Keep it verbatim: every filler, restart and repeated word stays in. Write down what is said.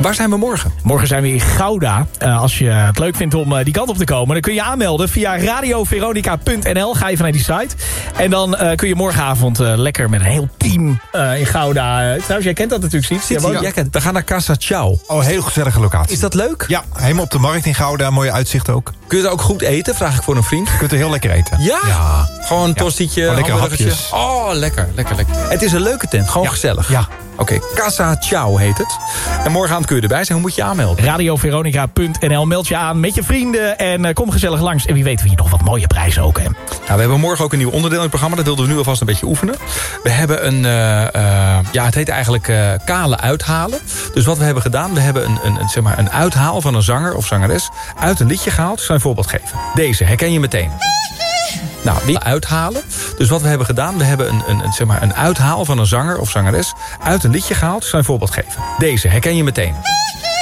Waar zijn we morgen? Morgen zijn we in Gouda. Uh, als je het leuk vindt om uh, die kant op te komen... dan kun je je aanmelden via radio veronica punt n l. Ga even naar die site. En dan uh, kun je morgenavond uh, lekker met een heel team uh, in Gouda... Uh, trouwens, jij kent dat natuurlijk, Siets. Ja, ja. Ja, we gaan naar Casa Ciao. Oh, een heel gezellige locatie. Is dat leuk? Ja, helemaal op de markt in Gouda. Mooie uitzicht ook. Kun je er ook goed eten? Vraag ik voor een vriend. Je kunt er heel lekker eten. Ja? Ja. Gewoon een tostietje, ja. Lekker hapjes. Oh, lekker, lekker, lekker. Het is een leuke tent, gewoon ja. gezellig. Ja. Oké, okay. Casa Ciao heet het. En morgenavond kun je erbij zijn. Hoe moet je je aanmelden? radio veronica punt n l. Meld je aan met je vrienden en uh, kom gezellig langs. En wie weet we je nog wat mooie prijzen ook, hè? Nou, we hebben morgen ook een nieuw onderdeel in het programma. Dat wilden we nu alvast een beetje oefenen. We hebben een, uh, uh, ja, het heet eigenlijk uh, kale uithalen. Dus wat we hebben gedaan, we hebben een, een, een, zeg maar een uithaal van een zanger of zangeres uit een liedje gehaald. Ik zal een voorbeeld geven. Deze, herken je meteen. Nou, wie uithalen. Dus wat we hebben gedaan, we hebben een, een, een, zeg maar een uithaal van een zanger of zangeres uit een liedje gehaald. Ik zal een voorbeeld geven. Deze, herken je meteen.